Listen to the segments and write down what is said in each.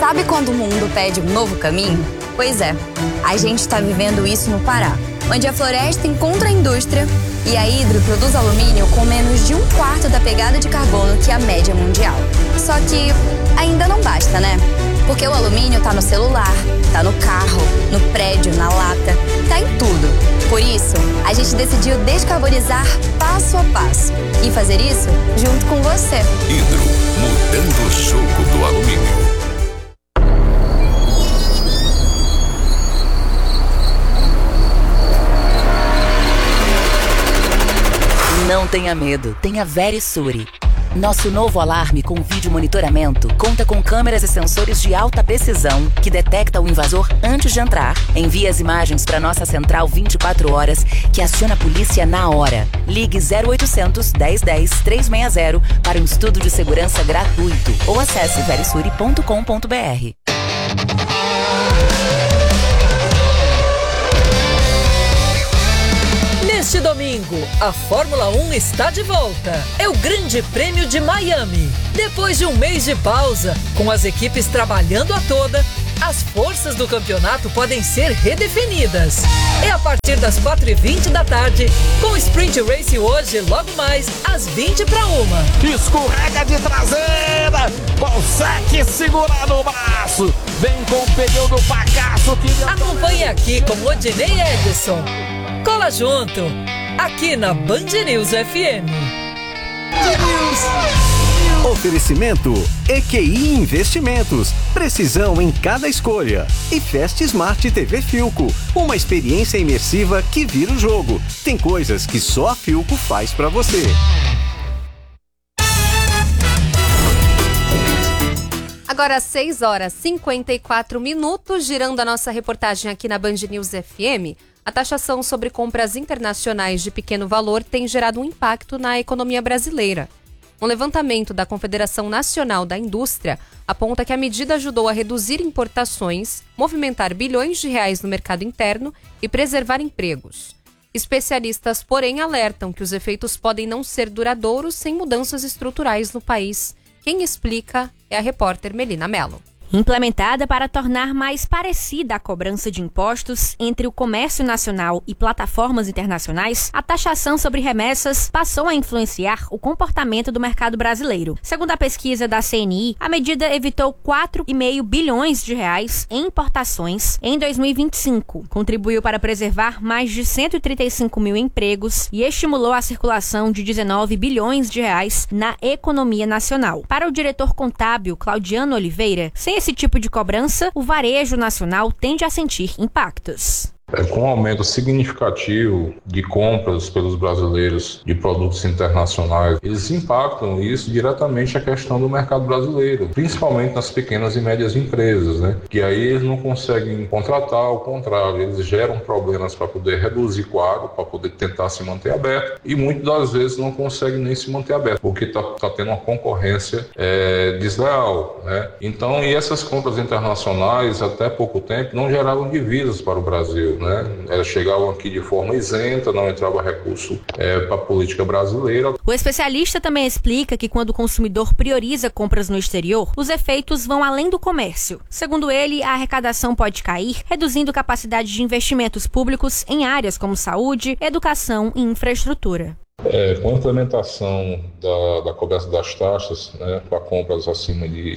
Sabe quando o mundo pede um novo caminho? Pois é, a gente está vivendo isso no Pará, onde a floresta encontra a indústria e a Hydro produz alumínio com menos de 1/4 da pegada de carbono que a média mundial. Só que ainda não basta, né? Porque o alumínio tá no celular, tá no carro, no prédio, na lata, tá em tudo. Por isso, a gente decidiu descarbonizar passo a passo e fazer isso junto com você. Hydro, mudando o jogo do alumínio. Não tenha medo, tenha Verisure. Nosso novo alarme com vídeo monitoramento conta com câmeras e sensores de alta precisão que detecta o invasor antes de entrar, envia as imagens para nossa central 24 horas que aciona a polícia na hora. Ligue 0800 1010 360 para um estudo de segurança gratuito ou acesse verisure.com.br. Neste domingo, a Fórmula 1 está de volta. É o Grande Prêmio de Miami. Depois de um mês de pausa, com as equipes trabalhando a toda, as forças do campeonato podem ser redefinidas. É a partir das 4h20 da tarde, com o Sprint Race hoje, logo mais, às 20:01. Escorrega de traseira, consegue segurar no braço, vem com o pneu do bagaço que... Acompanhe aqui com Odinei Edson. Cola junto, aqui na Band News FM. Oferecimento EQI Investimentos. Precisão em cada escolha. E Fast Smart TV Philco. Uma experiência imersiva que vira o jogo. Tem coisas que só a Philco faz pra você. Agora 6h54, girando a nossa reportagem aqui na Band News FM. A taxação sobre compras internacionais de pequeno valor tem gerado um impacto na economia brasileira. Um levantamento da Confederação Nacional da Indústria aponta que a medida ajudou a reduzir importações, movimentar bilhões de reais no mercado interno e preservar empregos. Especialistas, porém, alertam que os efeitos podem não ser duradouros sem mudanças estruturais no país. Quem explica é a repórter Melina Mello. Implementada para tornar mais parecida a cobrança de impostos entre o comércio nacional e plataformas internacionais, a taxação sobre remessas passou a influenciar o comportamento do mercado brasileiro. Segundo a pesquisa da CNI, a medida evitou 4,5 bilhões de reais em importações em 2025, contribuiu para preservar mais de 135 mil empregos e estimulou a circulação de 19 bilhões de reais na economia nacional. Para o diretor contábil Claudiano Oliveira, sem esse tipo de cobrança, o varejo nacional tende a sentir impactos. Com um aumento significativo de compras pelos brasileiros de produtos internacionais, eles impactam isso diretamente a questão do mercado brasileiro, principalmente nas pequenas e médias empresas, né? Que aí eles não conseguem contratar, ao contrário, eles geram problemas para poder reduzir quadro, para poder tentar se manter aberto e muitas das vezes não conseguem nem se manter aberto, porque está tendo uma concorrência desleal, né? Então, e essas compras internacionais, até pouco tempo, não geravam divisas para o Brasil, né? Elas chegavam aqui de forma isenta, não entrava recurso para a política brasileira. O especialista também explica que quando o consumidor prioriza compras no exterior, os efeitos vão além do comércio. Segundo ele, a arrecadação pode cair, reduzindo capacidade de investimentos públicos em áreas como saúde, educação e infraestrutura. Com a implementação da cobrança das taxas, né, para compras acima de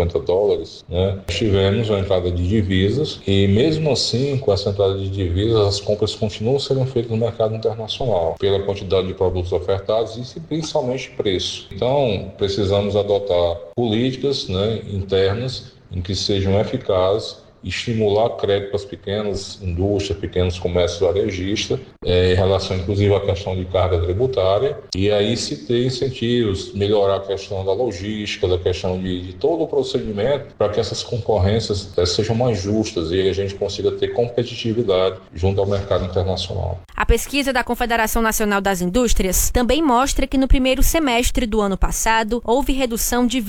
$50, né, tivemos a entrada de divisas e mesmo assim, com essa entrada de divisas, as compras continuam sendo feitas no mercado internacional, pela quantidade de produtos ofertados e principalmente preço. Então, precisamos adotar políticas, né, internas em que sejam eficazes, estimular crédito para as pequenas indústrias, pequenos comércios varejistas, em relação inclusive à questão de carga tributária, e aí se ter incentivos, melhorar a questão da logística, da questão de todo o procedimento, para que essas concorrências sejam mais justas e a gente consiga ter competitividade junto ao mercado internacional. A pesquisa da Confederação Nacional das Indústrias também mostra que no primeiro semestre do ano passado houve redução de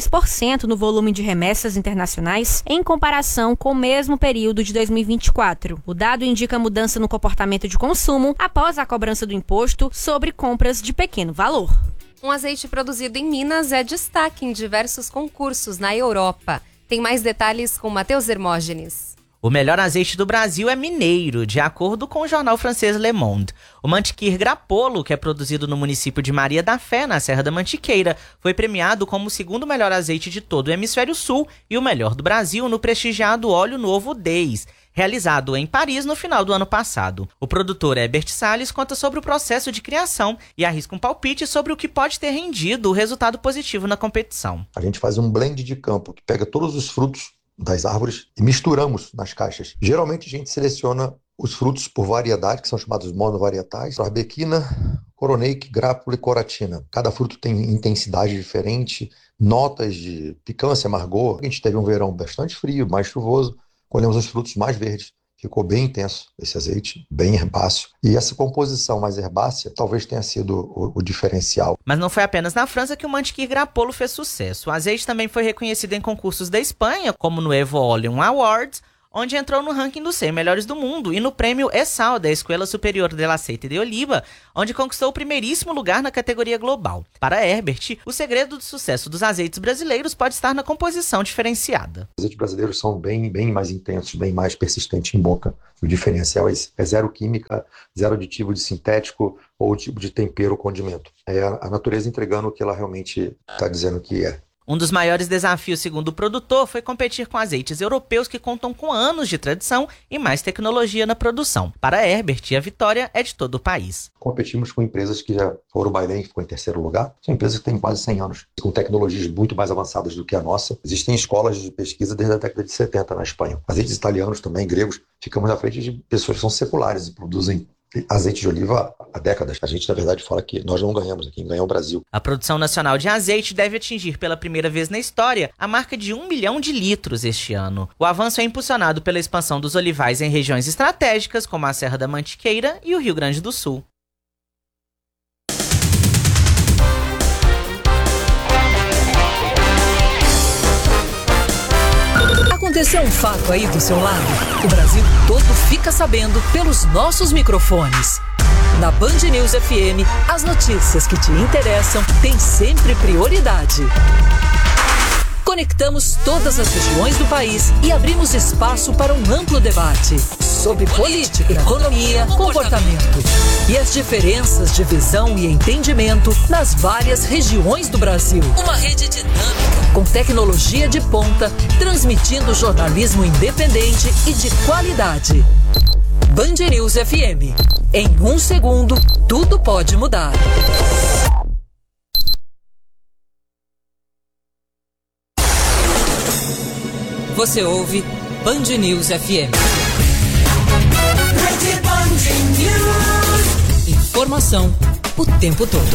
23% no volume de remessas internacionais em comparação com o mesmo período de 2024. O dado indica mudança no comportamento de consumo após a cobrança do imposto sobre compras de pequeno valor. Um azeite produzido em Minas é destaque em diversos concursos na Europa. Tem mais detalhes com Matheus Hermógenes. O melhor azeite do Brasil é mineiro, de acordo com o jornal francês Le Monde. O Mantiqueira Grappolo, que é produzido no município de Maria da Fé, na Serra da Mantiqueira, foi premiado como o segundo melhor azeite de todo o Hemisfério Sul e o melhor do Brasil no prestigiado Óleo Novo 10, realizado em Paris no final do ano passado. O produtor Herbert Salles conta sobre o processo de criação e arrisca um palpite sobre o que pode ter rendido o resultado positivo na competição. A gente faz um blend de campo, que pega todos os frutos das árvores e misturamos nas caixas. Geralmente a gente seleciona os frutos por variedade, que são chamados monovarietais: arbequina, coroneik, grápula e coratina. Cada fruto tem intensidade diferente, notas de picância, amargor. A gente teve um verão bastante frio, mais chuvoso, colhemos os frutos mais verdes. Ficou bem intenso esse azeite, bem herbáceo. E essa composição mais herbácea talvez tenha sido o diferencial. Mas não foi apenas na França que o Mantiqueira Grappolo fez sucesso. O azeite também foi reconhecido em concursos da Espanha, como no Evo Oleum Awards, onde entrou no ranking dos 100 melhores do mundo, e no prêmio ESAL, da Escola Superior del Aceite de Oliva, onde conquistou o primeiríssimo lugar na categoria global. Para Herbert, o segredo do sucesso dos azeites brasileiros pode estar na composição diferenciada. Os azeites brasileiros são bem mais intensos, bem mais persistentes em boca. O diferencial é zero química, zero aditivo de sintético ou tipo de tempero ou condimento. É a natureza entregando o que ela realmente está dizendo que é. Um dos maiores desafios, segundo o produtor, foi competir com azeites europeus que contam com anos de tradição e mais tecnologia na produção. Para Herbert, a vitória é de todo o país. Competimos com empresas que já foram o Bailém, que ficou em terceiro lugar. São empresas que têm quase 100 anos, com tecnologias muito mais avançadas do que a nossa. Existem escolas de pesquisa desde a década de 70 na Espanha. Azeites italianos também, gregos. Ficamos à frente de pessoas que são seculares e produzem azeite de oliva há décadas. A gente, na verdade, fala que nós não ganhamos, quem ganha é o Brasil. A produção nacional de azeite deve atingir pela primeira vez na história a marca de 1 milhão de litros este ano. O avanço é impulsionado pela expansão dos olivais em regiões estratégicas, como a Serra da Mantiqueira e o Rio Grande do Sul. Aconteceu um fato aí do seu lado? O Brasil todo fica sabendo pelos nossos microfones. Na Band News FM, as notícias que te interessam têm sempre prioridade. Conectamos todas as regiões do país e abrimos espaço para um amplo debate sobre política, economia, comportamento e as diferenças de visão e entendimento nas várias regiões do Brasil. Uma rede dinâmica, com tecnologia de ponta, transmitindo jornalismo independente e de qualidade. Band News FM. Em 1 segundo, tudo pode mudar. Você ouve Band News FM. Informação o tempo todo.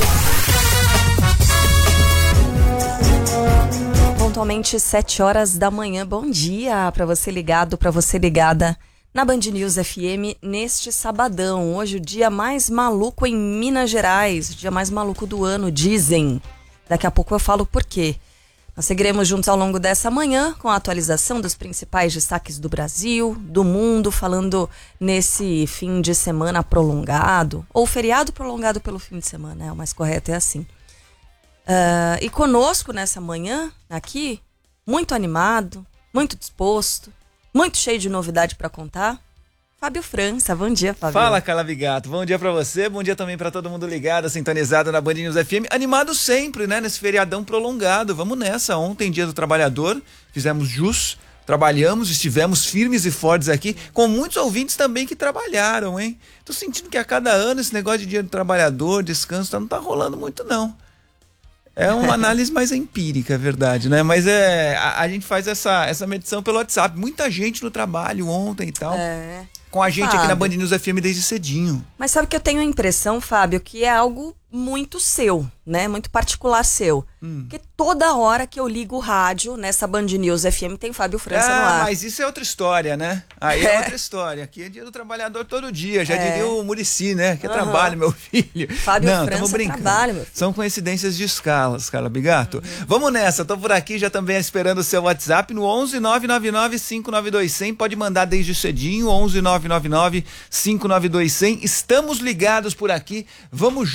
Pontualmente 7 horas da manhã. Bom dia para você ligado, para você ligada na Band News FM neste sabadão. Hoje o dia mais maluco em Minas Gerais, o dia mais maluco do ano, dizem. Daqui a pouco eu falo por quê. Nós seguiremos juntos ao longo dessa manhã com a atualização dos principais destaques do Brasil, do mundo, falando nesse fim de semana prolongado, ou feriado prolongado pelo fim de semana, o mais correto é assim. E conosco nessa manhã, aqui, muito animado, muito disposto, muito cheio de novidade para contar, Fábio França. Bom dia, Fábio. Fala, Calavigato. Bom dia pra você, bom dia também pra todo mundo ligado, sintonizado na Band News FM. Animado sempre, né, nesse feriadão prolongado. Vamos nessa. Ontem, Dia do Trabalhador, fizemos jus, trabalhamos, estivemos firmes e fortes aqui, com muitos ouvintes também que trabalharam, hein? Tô sentindo que a cada ano esse negócio de Dia do Trabalhador, descanso, não tá rolando muito, não. É uma análise mais empírica, é verdade, né? Mas a gente faz essa medição pelo WhatsApp. Muita gente no trabalho ontem e tal. Com a gente, Fábio, aqui na Band News FM desde cedinho. Mas sabe que eu tenho a impressão, Fábio, que é algo muito seu, né? Muito particular seu. Porque toda hora que eu ligo o rádio nessa Band News FM tem Fábio França no ar. Mas isso é outra história, né? Aí é outra história. Aqui é Dia do Trabalhador todo dia. Já diria o Muricy, né? Que é trabalho, meu filho. Fábio França é trabalho, meu filho. São coincidências de escala, Bigato. Vamos nessa. Tô por aqui já também esperando o seu WhatsApp no 11 999 592 100. Pode mandar desde cedinho, 11 999 592 100. Estamos ligados por aqui. Vamos juntos.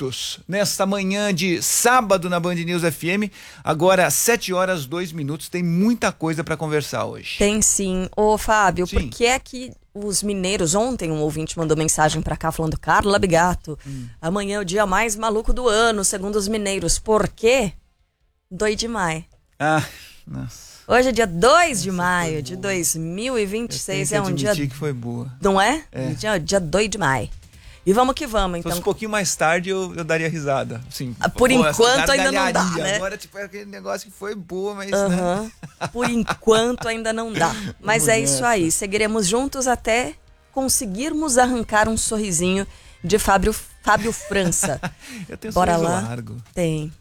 juntos nesta manhã de sábado na Band News FM. Agora 7h02. Tem muita coisa para conversar hoje. Tem sim. Ô Fábio, por que é que os mineiros, ontem um ouvinte mandou mensagem para cá falando: Carla Bigato, amanhã é o dia mais maluco do ano, segundo os mineiros. Por quê? 2 de maio. Ah, nossa. Hoje é dia 2 de maio de 2026. É um dia que foi boa. Não é? Dia 2 de maio. E vamos que vamos, então. Se fosse um pouquinho mais tarde, eu daria risada. Assim, por enquanto ainda não dá, né? Agora, tipo, é aquele negócio que foi boa, mas... Né? Por enquanto ainda não dá. Mas é isso aí. Seguiremos juntos até conseguirmos arrancar um sorrisinho de Fábio França. Eu tenho Bora sorriso lá. largo. Tem,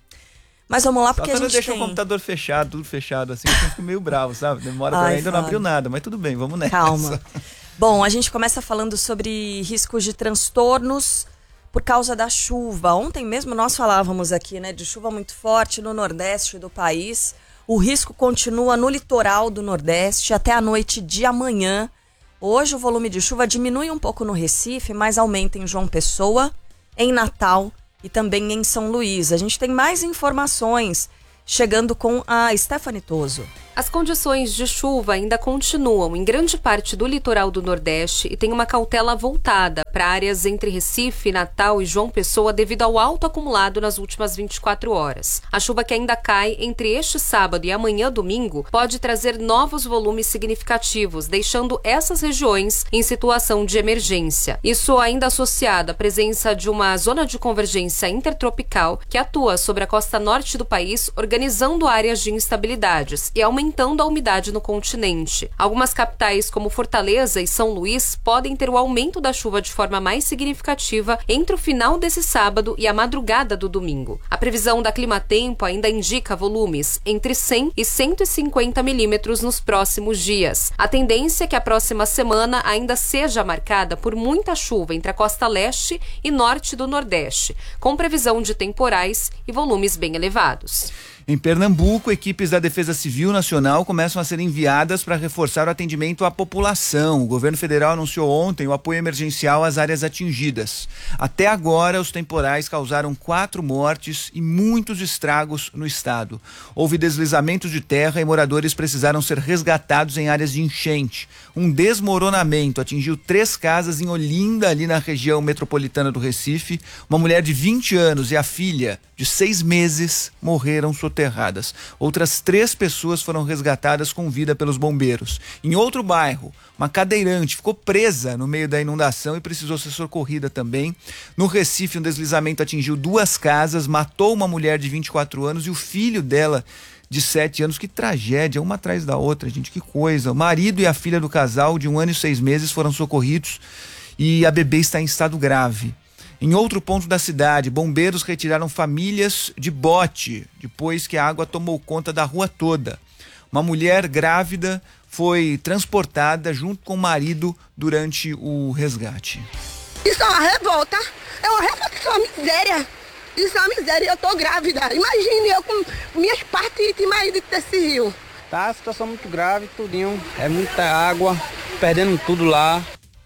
Mas vamos lá, porque Só a gente deixa tem... o computador fechado, tudo fechado, assim, eu fico meio bravo, sabe? Demora pra ainda não abriu nada, mas tudo bem, vamos nessa. Calma. Bom, a gente começa falando sobre riscos de transtornos por causa da chuva. Ontem mesmo nós falávamos aqui, né, de chuva muito forte no Nordeste do país. O risco continua no litoral do Nordeste até a noite de amanhã. Hoje o volume de chuva diminui um pouco no Recife, mas aumenta em João Pessoa, em Natal e também em São Luís. A gente tem mais informações chegando com a Stephanie Toso. As condições de chuva ainda continuam em grande parte do litoral do Nordeste e tem uma cautela voltada para áreas entre Recife, Natal e João Pessoa devido ao alto acumulado nas últimas 24 horas. A chuva que ainda cai entre este sábado e amanhã domingo pode trazer novos volumes significativos, deixando essas regiões em situação de emergência. Isso ainda associado à presença de uma zona de convergência intertropical que atua sobre a costa norte do país, organizando áreas de instabilidades e aumentando a umidade no continente. Algumas capitais, como Fortaleza e São Luís, podem ter o aumento da chuva de forma mais significativa entre o final desse sábado e a madrugada do domingo. A previsão da Climatempo ainda indica volumes entre 100 e 150 milímetros nos próximos dias. A tendência é que a próxima semana ainda seja marcada por muita chuva entre a costa leste e norte do Nordeste, com previsão de temporais e volumes bem elevados. Em Pernambuco, equipes da Defesa Civil Nacional começam a ser enviadas para reforçar o atendimento à população. O governo federal anunciou ontem o apoio emergencial às áreas atingidas. Até agora, os temporais causaram 4 mortes e muitos estragos no estado. Houve deslizamentos de terra e moradores precisaram ser resgatados em áreas de enchente. Um desmoronamento atingiu 3 casas em Olinda, ali na região metropolitana do Recife. Uma mulher de 20 anos e a filha de 6 meses morreram soterradas. Outras 3 pessoas foram resgatadas com vida pelos bombeiros. Em outro bairro, uma cadeirante ficou presa no meio da inundação e precisou ser socorrida também. No Recife, um deslizamento atingiu 2 casas, matou uma mulher de 24 anos e o filho dela de 7 anos. Que tragédia, uma atrás da outra, gente, que coisa. O marido e a filha do casal, de 1 ano e 6 meses, foram socorridos e a bebê está em estado grave. Em outro ponto da cidade, bombeiros retiraram famílias de bote, depois que a água tomou conta da rua toda. Uma mulher grávida foi transportada junto com o marido durante o resgate. Isso é uma revolta, isso é uma miséria. Isso é uma miséria, eu tô grávida. Imagine eu com minhas partes de marido desse rio. Tá, a situação muito grave, tudinho. É muita água, perdendo tudo lá.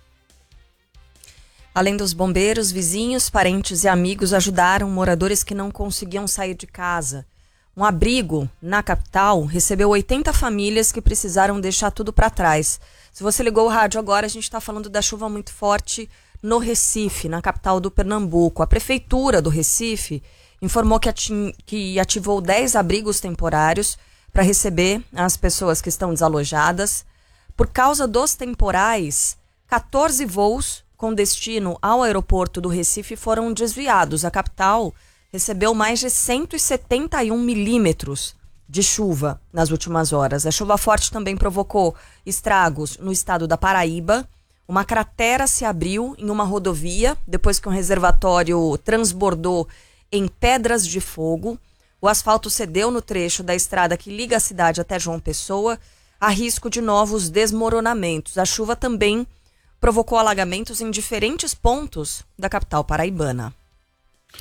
Além dos bombeiros, vizinhos, parentes e amigos ajudaram moradores que não conseguiam sair de casa. Um abrigo na capital recebeu 80 famílias que precisaram deixar tudo para trás. Se você ligou o rádio agora, a gente está falando da chuva muito forte no Recife, na capital do Pernambuco. A prefeitura do Recife informou que ativou 10 abrigos temporários para receber as pessoas que estão desalojadas. Por causa dos temporais, 14 voos com destino ao aeroporto do Recife foram desviados. A capital recebeu mais de 171 milímetros de chuva nas últimas horas. A chuva forte também provocou estragos no estado da Paraíba. Uma cratera se abriu em uma rodovia depois que um reservatório transbordou em Pedras de Fogo. O asfalto cedeu no trecho da estrada que liga a cidade até João Pessoa. Há risco de novos desmoronamentos. A chuva também provocou alagamentos em diferentes pontos da capital paraibana.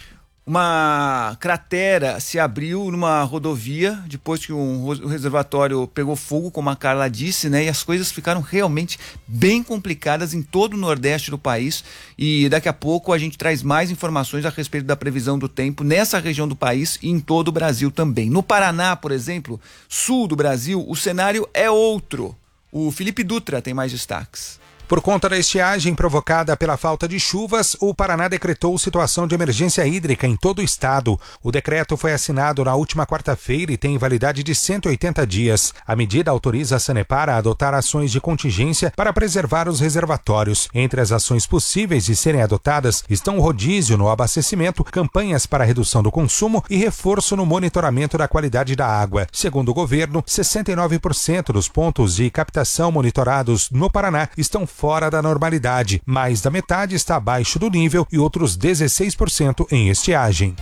uma cratera se abriu numa rodovia depois que o reservatório pegou fogo, como a Carla disse, né? E as coisas ficaram realmente bem complicadas em todo o Nordeste do país. E daqui a pouco a gente traz mais informações a respeito da previsão do tempo nessa região do país e em todo o Brasil também. No Paraná, por exemplo, sul do Brasil, o cenário é outro. O Felipe Dutra tem mais destaques. Por conta da estiagem provocada pela falta de chuvas, o Paraná decretou situação de emergência hídrica em todo o estado. O decreto foi assinado na última quarta-feira e tem validade de 180 dias. A medida autoriza a Sanepar a adotar ações de contingência para preservar os reservatórios. Entre as ações possíveis de serem adotadas estão o rodízio no abastecimento, campanhas para redução do consumo e reforço no monitoramento da qualidade da água. Segundo o governo, 69% dos pontos de captação monitorados no Paraná estão fora da normalidade, mais da metade está abaixo do nível e outros 16% em estiagem.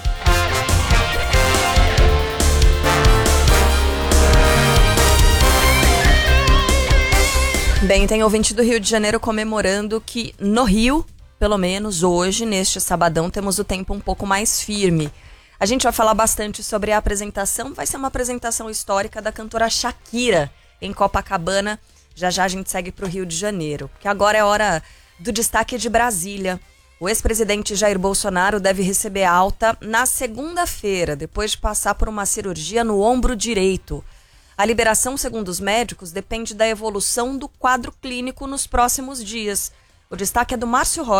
Bem, tem ouvinte do Rio de Janeiro comemorando que no Rio, pelo menos hoje, neste sabadão, temos o tempo um pouco mais firme. A gente vai falar bastante sobre a apresentação, vai ser uma apresentação histórica da cantora Shakira em Copacabana. Já já a gente segue para o Rio de Janeiro, porque agora é hora do destaque de Brasília. O ex-presidente Jair Bolsonaro deve receber alta na segunda-feira, depois de passar por uma cirurgia no ombro direito. A liberação, segundo os médicos, depende da evolução do quadro clínico nos próximos dias. O destaque é do Márcio Rocha.